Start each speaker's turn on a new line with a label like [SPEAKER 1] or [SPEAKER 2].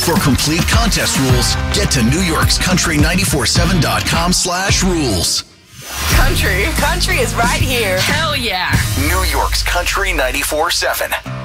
[SPEAKER 1] For complete contest rules, get to NewYorksCountry947.com/rules.
[SPEAKER 2] Country is right here.
[SPEAKER 3] Hell yeah.
[SPEAKER 1] New York's Country 94.7.